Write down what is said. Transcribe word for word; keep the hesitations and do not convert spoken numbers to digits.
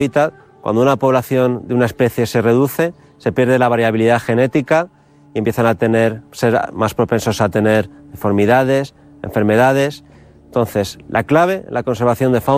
Cuando una población de una especie se reduce, se pierde la variabilidad genética y empiezan a tener, ser más propensos a tener deformidades, enfermedades. Entonces, la clave en la conservación de fauna